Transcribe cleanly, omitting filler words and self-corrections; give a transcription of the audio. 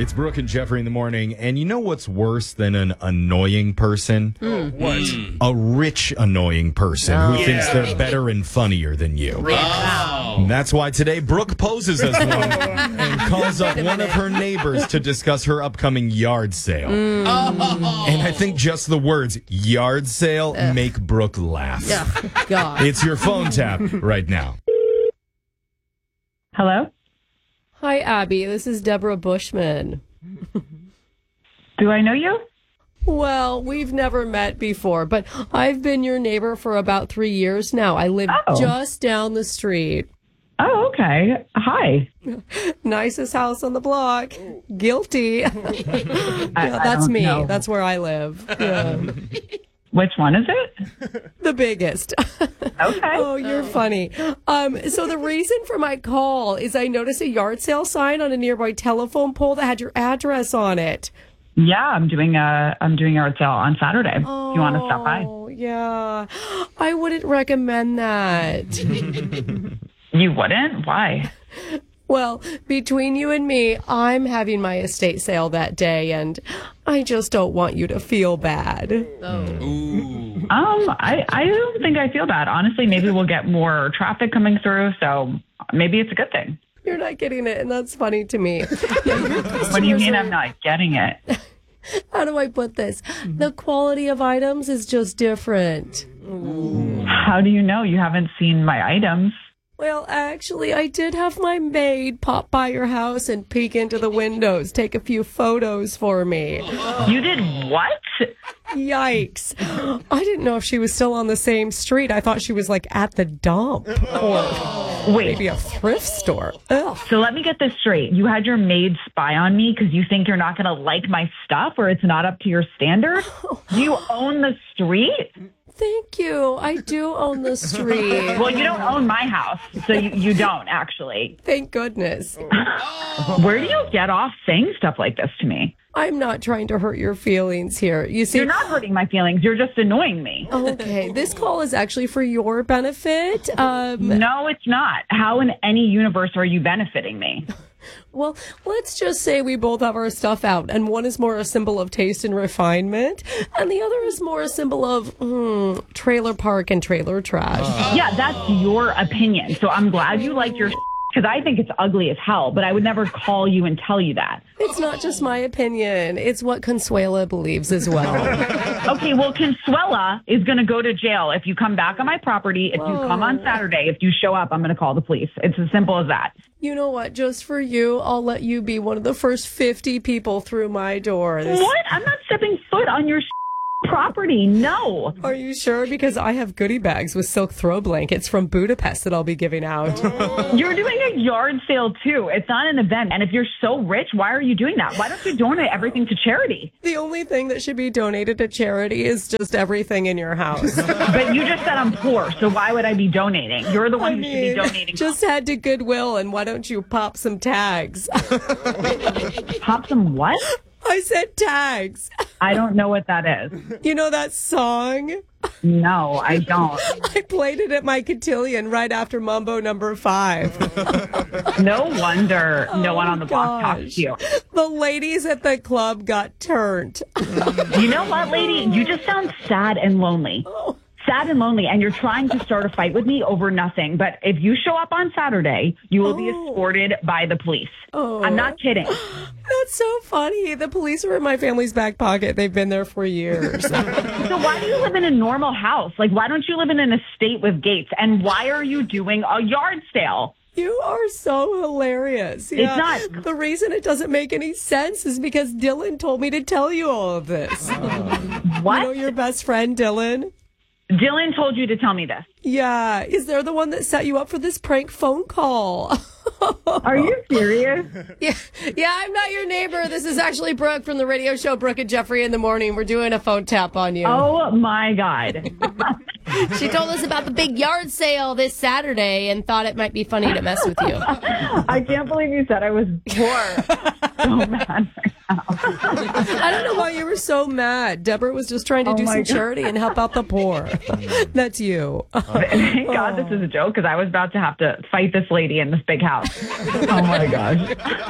It's Brooke and Jeffrey in the morning, and you know what's worse than an annoying person? What? A rich annoying person who thinks they're better and funnier than you. And that's why today Brooke poses as one and calls up one of her neighbors to discuss her upcoming yard sale. And I think just the words yard sale make Brooke laugh. God. It's your phone tap right now. Hello? Hi, Abby. This is Deborah Bushman. Do I know you? Well, we've never met before, but I've been your neighbor for about 3 years now. I live just down the street. Oh, okay. Hi. Nicest house on the block. Guilty. That's me. know. That's where I live. Yeah. Which one is it? The biggest. Okay. Oh, you're funny. So the reason for my call is I noticed a yard sale sign on a nearby telephone pole that had your address on it. Yeah, I'm doing a yard sale on Saturday. If you want to stop by. Oh, yeah. I wouldn't recommend that. You wouldn't? Why? Well, between you and me, I'm having my estate sale that day, and I just don't want you to feel bad. I don't think I feel bad. Honestly, maybe we'll get more traffic coming through, so maybe it's a good thing. You're not getting it, and that's funny to me. What do you mean I'm not getting it? How do I put this? The quality of items is just different. How do you know? You haven't seen my items. Well, actually, I did have my maid pop by your house and peek into the windows, take a few photos for me. You did what? Yikes. I didn't know if she was still on the same street. I thought she was like at the dump or maybe a thrift store. Ugh. So let me get this straight. You had your maid spy on me because you think you're not going to like my stuff or it's not up to your standard? Do you own the street? Thank you. I do own the street. Well, you don't own my house, so you don't, actually. Thank goodness. Where do you get off saying stuff like this to me? I'm not trying to hurt your feelings here. You see, You're not hurting my feelings. You're just annoying me. Okay, this call is actually for your benefit. No, it's not. How in any universe are you benefiting me? Well, let's just say we both have our stuff out, and one is more a symbol of taste and refinement, and the other is more a symbol of trailer park and trailer trash. Yeah, that's your opinion. So I'm glad you like your because I think it's ugly as hell, but I would never call you and tell you that. It's not just my opinion. It's what Consuela believes as well. Okay, well, Consuela is going to go to jail if you come back on my property. If you come on Saturday, if you show up, I'm going to call the police. It's as simple as that. You know what? Just for you, I'll let you be one of the first 50 people through my door. What? I'm not stepping foot on your property. No. Are you sure? Because I have goodie bags with silk throw blankets from Budapest that I'll be giving out. You're doing a yard sale, too. It's not an event. And if you're so rich, why are you doing that? Why don't you donate everything to charity? The only thing that should be donated to charity is just everything in your house. But you just said I'm poor, so why would I be donating? You're the one who should be donating. Just head to Goodwill, and why don't you pop some tags? Pop some what? I said tags. I don't know what that is. You know that song? No, I don't. I played it at my cotillion right after Mambo number 5. No wonder no one on the block talks to you. The ladies at the club got turned. You know what, lady? You just sound sad and lonely. Sad and lonely, and you're trying to start a fight with me over nothing. But if you show up on Saturday, you will be escorted by the police. I'm not kidding. That's so funny. The police are in my family's back pocket. They've been there for years. So why do you live in a normal house? Like, why don't you live in an estate with gates? And why are you doing a yard sale? You are so hilarious. Yeah. It's not. The reason it doesn't make any sense is because Dylan told me to tell you all of this. What? You know your best friend, Dylan? Dylan told you to tell me this. Yeah. Is there the one that set you up for this prank phone call? Are you serious? Yeah, I'm not your neighbor. This is actually Brooke from the radio show Brooke and Jeffrey in the Morning. We're doing a phone tap on you. Oh, my God. She told us about the big yard sale this Saturday and thought it might be funny to mess with you. I can't believe you said I was poor. So mad right now. I don't know why you were so mad. Deborah was just trying to do some charity and help out the poor. That's you. Thank God this is a joke because I was about to have to fight this lady in this big house. Oh, my gosh.